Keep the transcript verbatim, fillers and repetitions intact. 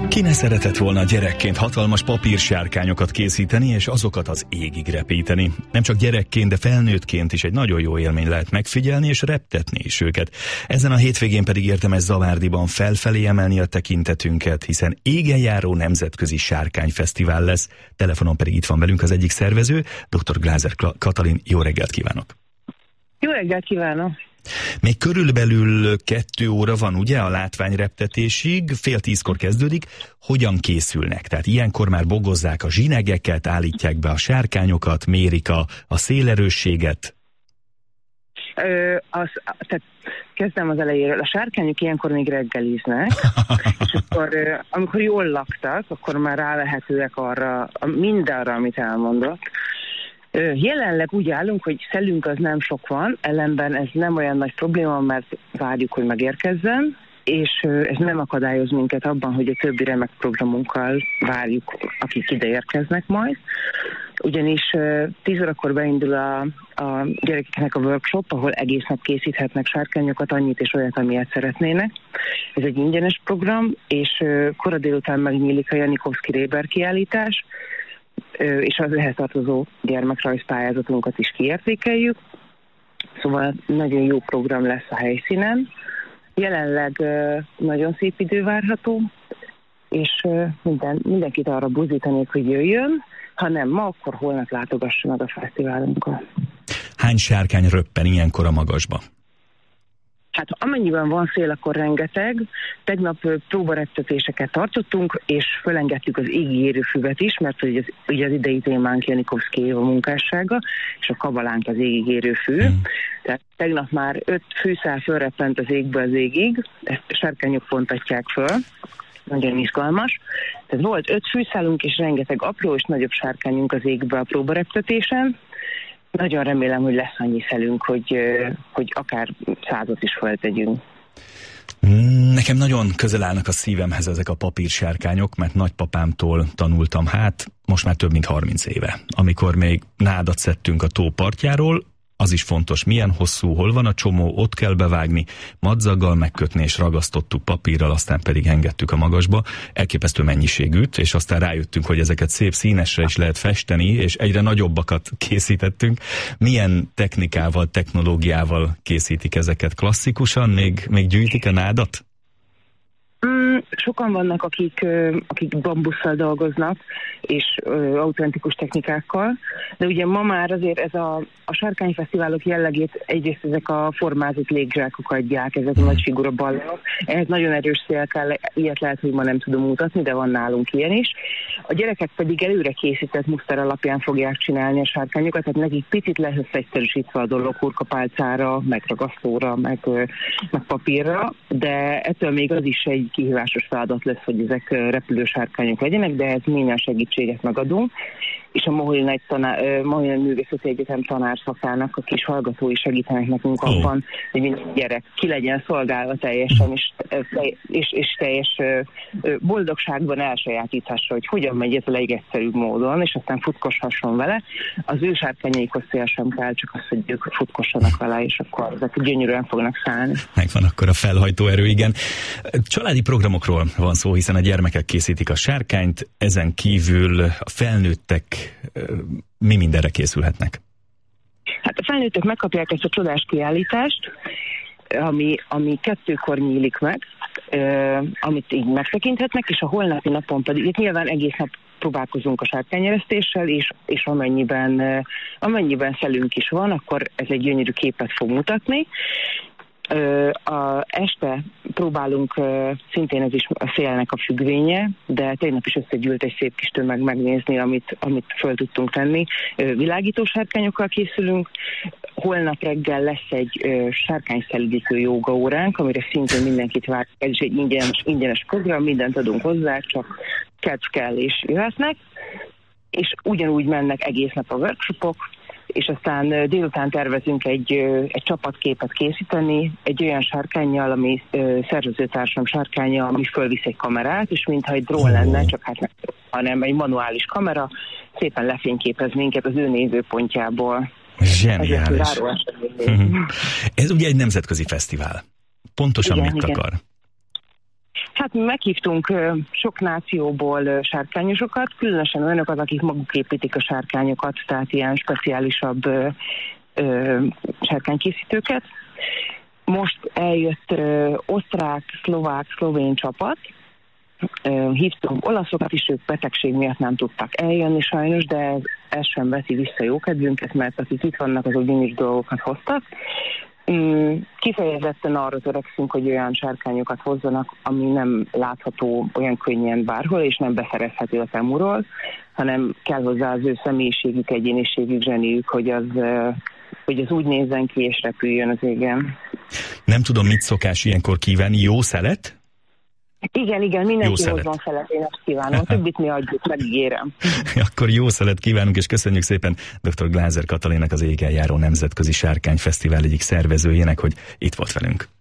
Ki ne szeretett volna gyerekként hatalmas papírsárkányokat készíteni, és azokat az égig repíteni? Nem csak gyerekként, de felnőttként is egy nagyon jó élmény lehet megfigyelni, és reptetni is őket. Ezen a hétvégén pedig érdemes Zavárdiban felfelé emelni a tekintetünket, hiszen égen járó nemzetközi sárkányfesztivál lesz. Telefonon pedig itt van velünk az egyik szervező, dr. Glázer Katalin. Jó reggelt kívánok! Jó reggelt kívánok! Még körülbelül kettő óra van, ugye, a látványreptetésig, fél tízkor kezdődik. Hogyan készülnek? Tehát ilyenkor már bogozzák a zsinegeket, állítják be a sárkányokat, mérik a, a szélerősséget? Ö, az, tehát kezdem az elejéről. A sárkányok ilyenkor még reggeliznek, és akkor, amikor jól laktak, akkor már rálehetőek arra, mindarra, amit elmondott. Jelenleg úgy állunk, hogy szelünk az nem sok van, ellenben ez nem olyan nagy probléma, mert várjuk, hogy megérkezzen, és ez nem akadályoz minket abban, hogy a többi remek programunkkal várjuk, akik ide érkeznek majd. Ugyanis tíz órakor beindul a, a gyerekeknek a workshop, ahol egész nap készíthetnek sárkányokat, annyit és olyat, amilyet szeretnének. Ez egy ingyenes program, és kora délután megnyílik a Janikovszky Réber kiállítás, és az ehhez tartozó gyermekrajzpályázatunkat is kiértékeljük. Szóval nagyon jó program lesz a helyszínen. Jelenleg nagyon szép idő várható, és minden, mindenkit arra buzdítanék, hogy jöjjön, ha nem ma, akkor holnap látogassa meg a fesztiválunkat. Hány sárkány röppen ilyenkor a magasba? Hát amennyiben van szél, akkor rengeteg. Tegnap próbareptetéseket tartottunk, és fölengedtük az égi érőfüvet is, mert ugye az, ugye az idei témánk Janikovszky Éva munkássága, és a kabalánk az égig érőfű. Hmm. Tehát tegnap már öt fűszál fölreppent az égből az égig, ezt a sárkányok fontatják föl. Nagyon izgalmas. Tehát volt öt fűszálunk, és rengeteg apró és nagyobb sárkányunk az égbe a próbareptetésen. Nagyon remélem, hogy lesz annyi szelünk, hogy, hogy akár százat is feltegyünk. Nekem nagyon közel állnak a szívemhez ezek a papírsárkányok, mert nagypapámtól tanultam, hát most már több mint harminc éve. Amikor még nádat szedtünk a tó partjáról, az is fontos, milyen hosszú, hol van a csomó, ott kell bevágni, madzaggal megkötni, és ragasztottuk papírral, aztán pedig engedtük a magasba. Elképesztő mennyiségűt, és aztán rájöttünk, hogy ezeket szép színesre is lehet festeni, és egyre nagyobbakat készítettünk. Milyen technikával, technológiával készítik ezeket? Klasszikusan? Még, még gyűjtik a nádat? Mm, sokan vannak, akik, akik bambusszal dolgoznak, és ö, autentikus technikákkal, de ugye ma már azért ez a, a sárkányfesztiválok jellegét egyrészt ezek a formázott légzsákok adják, ezek a nagy figura ballonok. Ehhez nagyon erős szél kell, ilyet lehet, hogy ma nem tudom mutatni, de van nálunk ilyen is. A gyerekek pedig előre készített muszter alapján fogják csinálni a sárkányokat, tehát nekik picit lesz egyszerűsítve a dolog hurkapálcára, meg ragasztóra, meg, meg papírra, de ettől még az is egy kihívásos feladat lesz, hogy ezek repülő sárkányok legyenek, de ez minden segítséget megadunk, és a Mohyli Nagy tanár, Mohyli Művészeti Egyetem tanárszakának a kis hallgatói segítenek nekünk oh. abban, hogy minden gyerek ki legyen szolgálva teljesen, és, és, és teljes boldogságban elsajátíthassa, hogy hogyan megy ez a legegyszerűbb módon, és aztán futkoshasson vele. Az ő sárkányaikhoz szél sem kell, csak az, hogy ők futkossanak vele, és akkor ezek gyönyörűen fognak szállni. Megvan akkor a felhajtó erő, igen. Családi programokról van szó, hiszen a gyermekek készítik a sárkányt, ezen kívül a felnőttek mi mindenre készülhetnek? Hát a felnőttek megkapják ezt a csodás kiállítást, ami, ami kettőkor nyílik meg, uh, amit így megtekinthetnek, és a holnapi napon pedig, itt nyilván egész nap próbálkozunk a sárkányeresztéssel, és, és amennyiben, uh, amennyiben szelünk is van, akkor ez egy gyönyörű képet fog mutatni. A este próbálunk, szintén ez is a szélnek a függvénye, de tegnap is összegyűlt egy szép kis tömeg megnézni, amit, amit föl tudtunk tenni. Világító sárkányokkal készülünk. Holnap reggel lesz egy sárkányszelidítő jóga óránk, amire szintén mindenkit vár. Ez is egy ingyenes, ingyenes program, mindent adunk hozzá, csak kedv kell és jöhetnek. És ugyanúgy mennek egész nap a workshopok, és aztán délután tervezünk egy, egy csapatképet készíteni, egy olyan sárkánnyal, ami szervezőtársam sárkánya, ami fölvisz egy kamerát, és mintha egy drón lenne, csak hát nem, hanem egy manuális kamera, szépen lefényképez minket az ő nézőpontjából. Zseniális. Ez ugye egy nemzetközi fesztivál. Pontosan igen, mit igen. akar? Hát mi meghívtunk sok nációból sárkányosokat, különösen olyanokat, akik maguk építik a sárkányokat, tehát ilyen speciálisabb ö, ö, sárkánykészítőket. Most eljött ö, osztrák, szlovák, szlovén csapat, ö, hívtunk olaszokat is, ők betegség miatt nem tudtak eljönni sajnos, de ez, ez sem veszi vissza jó kedvünket, mert akik itt vannak, azok gyönyörű dolgokat hoztak. Kifejezetten arra törekszünk, hogy olyan sárkányokat hozzanak, ami nem látható olyan könnyen bárhol, és nem beszerezhető a temúról, hanem kell hozzá az ő személyiségük, egyéniségük, zseniük, hogy az, hogy az úgy nézzen ki és repüljön az égen. Nem tudom, mit szokás ilyenkor kívánni, jó szelet? Igen, igen, mindenki hozzon felet, én azt kívánom. Többit mi adjuk, megígérem. Akkor jó szelet kívánunk, és köszönjük szépen dr. Glázer Katalinnak, az Égen járó Nemzetközi Sárkányfesztivál egyik szervezőjének, hogy itt volt velünk.